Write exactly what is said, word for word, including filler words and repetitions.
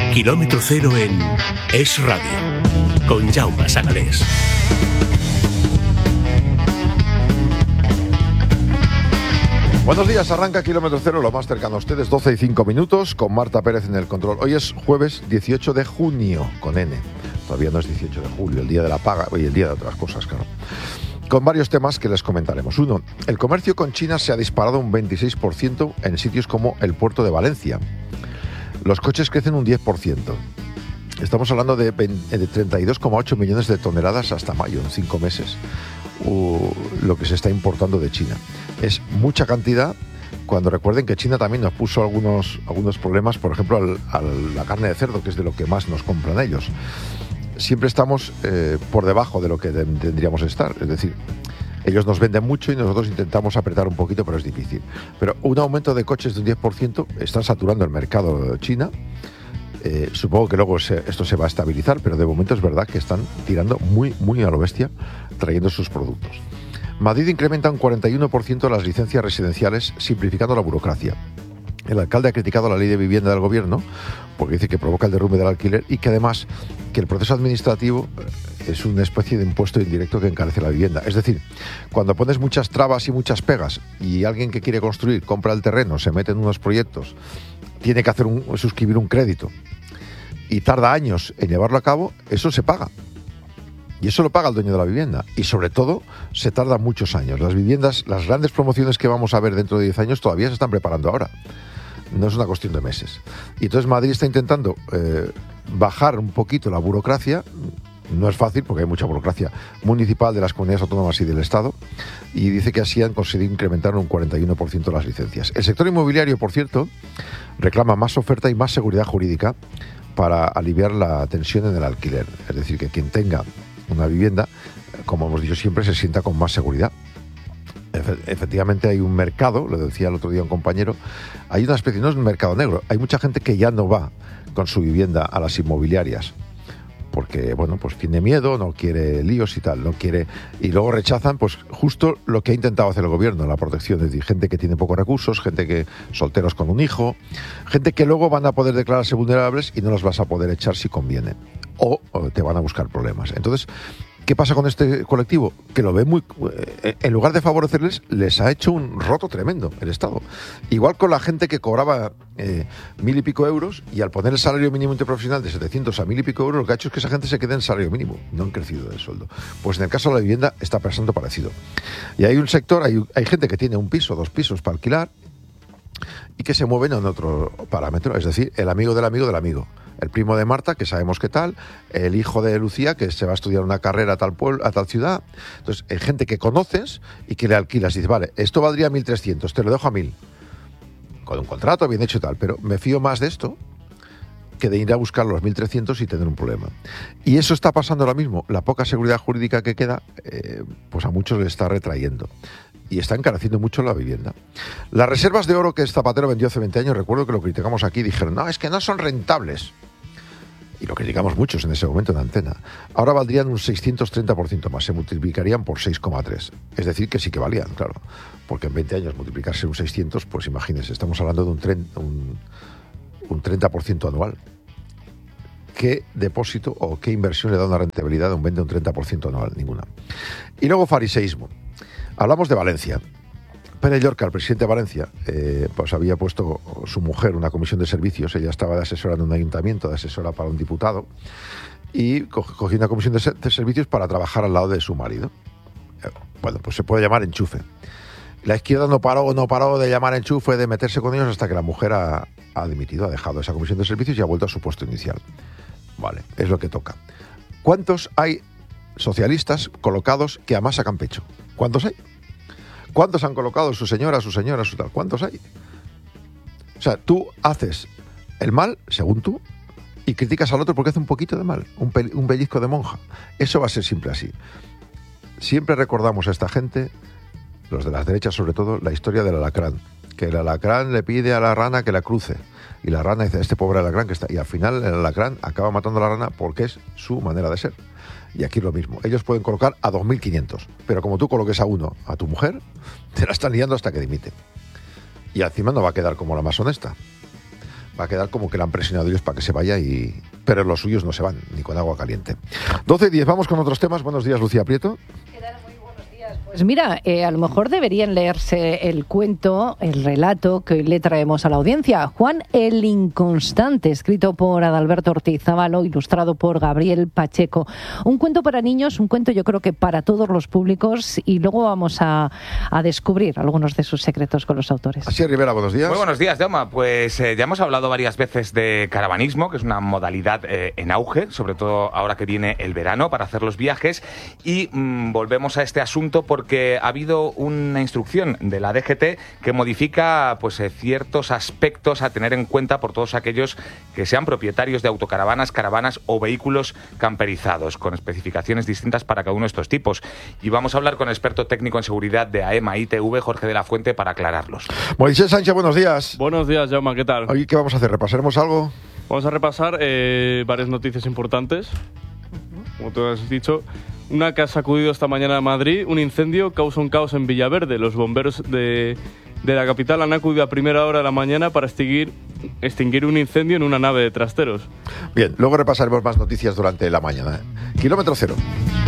Kilómetro cero en Es Radio, con Jaume Sagalés. Buenos días, arranca Kilómetro Cero, lo más cercano a ustedes, doce y cinco minutos, con Marta Pérez en el control. Hoy es jueves dieciocho de junio, con N. Todavía no es dieciocho de julio, el día de la paga y el día de otras cosas, claro. Con varios temas que les comentaremos. Uno, el comercio con China se ha disparado un veintiséis por ciento en sitios como el puerto de Valencia. Los coches crecen un diez por ciento. Estamos hablando de, de treinta y dos coma ocho millones de toneladas hasta mayo, en cinco meses, uh, lo que se está importando de China. Es mucha cantidad, cuando recuerden que China también nos puso algunos, algunos problemas, por ejemplo, al, a la carne de cerdo, que es de lo que más nos compran ellos. Siempre estamos eh, por debajo de lo que tendríamos que estar, es decir, ellos nos venden mucho y nosotros intentamos apretar un poquito, pero es difícil. Pero un aumento de coches de un diez por ciento está saturando el mercado de China. Eh, supongo que luego se, esto se va a estabilizar, pero de momento es verdad que están tirando muy, muy a lo bestia, trayendo sus productos. Madrid incrementa un cuarenta y uno por ciento las licencias residenciales, simplificando la burocracia. El alcalde ha criticado la ley de vivienda del gobierno porque dice que provoca el derrumbe del alquiler y que además que el proceso administrativo es una especie de impuesto indirecto que encarece la vivienda. Es decir, cuando pones muchas trabas y muchas pegas y alguien que quiere construir compra el terreno, se mete en unos proyectos, tiene que hacer un, suscribir un crédito y tarda años en llevarlo a cabo, eso se paga. Y eso lo paga el dueño de la vivienda. Y sobre todo, se tarda muchos años. Las viviendas, las grandes promociones que vamos a ver dentro de diez años todavía se están preparando ahora. No es una cuestión de meses. Y entonces Madrid está intentando eh, bajar un poquito la burocracia. No es fácil porque hay mucha burocracia municipal de las comunidades autónomas y del Estado. Y dice que así han conseguido incrementar un cuarenta y uno por ciento las licencias. El sector inmobiliario, por cierto, reclama más oferta y más seguridad jurídica para aliviar la tensión en el alquiler. Es decir, que quien tenga una vivienda, como hemos dicho siempre, se sienta con más seguridad. Efectivamente hay un mercado, lo decía el otro día un compañero, hay una especie, no es un mercado negro, hay mucha gente que ya no va con su vivienda a las inmobiliarias porque, bueno, pues tiene miedo, no quiere líos y tal, no quiere, y luego rechazan pues justo lo que ha intentado hacer el gobierno, la protección, es decir, gente que tiene pocos recursos, gente que, solteros con un hijo, gente que luego van a poder declararse vulnerables y no los vas a poder echar si conviene, o, o te van a buscar problemas. Entonces, ¿qué pasa con este colectivo? Que lo ve muy... En lugar de favorecerles, les ha hecho un roto tremendo el Estado. Igual con la gente que cobraba eh, mil y pico euros y al poner el salario mínimo interprofesional de setecientos a mil y pico euros, lo que ha hecho es que esa gente se quede en salario mínimo. No han crecido de sueldo. Pues en el caso de la vivienda está pasando parecido. Y hay un sector, hay, hay gente que tiene un piso, dos pisos para alquilar y que se mueven en otro parámetro. Es decir, el amigo del amigo del amigo. El primo de Marta, que sabemos qué tal, el hijo de Lucía, que se va a estudiar una carrera a tal pueblo, a tal ciudad. Entonces, hay gente que conoces y que le alquilas y dices, vale, esto valdría mil trescientos, te lo dejo a mil. Con un contrato bien hecho y tal, pero me fío más de esto que de ir a buscar los mil trescientos y tener un problema. Y eso está pasando ahora mismo. La poca seguridad jurídica que queda, eh, pues a muchos le está retrayendo. Y está encareciendo mucho la vivienda. Las reservas de oro que Zapatero vendió hace veinte años, recuerdo que lo criticamos aquí, dijeron, no, es que no son rentables. Y lo criticamos muchos en ese momento en Antena. Ahora valdrían un seiscientos treinta por ciento más, se multiplicarían por seis coma tres. Es decir, que sí que valían, claro. Porque en veinte años multiplicarse un seiscientos, pues imagínense, estamos hablando de un, treinta, un, un treinta por ciento anual. ¿Qué depósito o qué inversión le da una rentabilidad de un veinte o un treinta por ciento anual? Ninguna. Y luego fariseísmo. Hablamos de Valencia. Pérez Llorca, el presidente de Valencia, eh, pues había puesto su mujer una comisión de servicios. Ella estaba de asesora en un ayuntamiento, de asesora para un diputado, y cogió una comisión de, de servicios para trabajar al lado de su marido. Eh, bueno, pues se puede llamar enchufe. La izquierda no paró, no paró de llamar enchufe, de meterse con ellos, hasta que la mujer ha, ha dimitido, ha dejado esa comisión de servicios y ha vuelto a su puesto inicial. Vale, es lo que toca. ¿Cuántos hay socialistas colocados que además sacan pecho? ¿Cuántos hay? ¿Cuántos han colocado su señora, su señora, su tal? ¿Cuántos hay? O sea, tú haces el mal, según tú, y criticas al otro porque hace un poquito de mal, un, pe- un pellizco de monja. Eso va a ser siempre así. Siempre recordamos a esta gente, los de las derechas sobre todo, la historia del alacrán. Que el alacrán le pide a la rana que la cruce. Y la rana dice, este pobre alacrán que está... Y al final el alacrán acaba matando a la rana porque es su manera de ser. Y aquí lo mismo. Ellos pueden colocar a dos mil quinientos, pero como tú coloques a uno, a tu mujer, te la están liando hasta que dimite. Y encima no va a quedar como la más honesta. va a quedar como que la han presionado ellos para que se vaya, y pero los suyos no se van, ni con agua caliente. doce y diez, vamos con otros temas. Buenos días, Lucía Prieto. Pues mira, eh, a lo mejor deberían leerse el cuento, el relato que hoy le traemos a la audiencia. Juan el Inconstante, escrito por Adalberto Ortiz Zábalo, ilustrado por Gabriel Pacheco. Un cuento para niños, un cuento yo creo que para todos los públicos, y luego vamos a, a descubrir algunos de sus secretos con los autores. Así Rivera, buenos días. Muy buenos días, Jaume. Pues eh, ya hemos hablado varias veces de caravanismo, que es una modalidad eh, en auge, sobre todo ahora que viene el verano, para hacer los viajes, y mmm, volvemos a este asunto por porque ha habido una instrucción de la D G T que modifica pues eh, ciertos aspectos a tener en cuenta por todos aquellos que sean propietarios de autocaravanas, caravanas o vehículos camperizados, con especificaciones distintas para cada uno de estos tipos. Y vamos a hablar con el experto técnico en seguridad de AEMA I T V, Jorge de la Fuente, para aclararlos. Moisés Sánchez, buenos días. Buenos días, Jaume, ¿qué tal? Hoy, ¿qué vamos a hacer? ¿Repasaremos algo? Vamos a repasar eh, varias noticias importantes. Como tú has dicho, una que ha sacudido esta mañana a Madrid, un incendio causa un caos en Villaverde. Los bomberos de, de la capital han acudido a primera hora de la mañana para extinguir, extinguir un incendio en una nave de trasteros. Bien, luego repasaremos más noticias durante la mañana. Kilómetro cero.